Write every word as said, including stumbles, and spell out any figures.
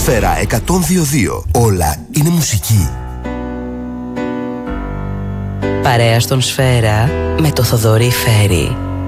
Σφαίρα εκατόν δύο δύο. Όλα είναι μουσική. Παρέα στον Σφαίρα με το Θοδωρή Φέρι.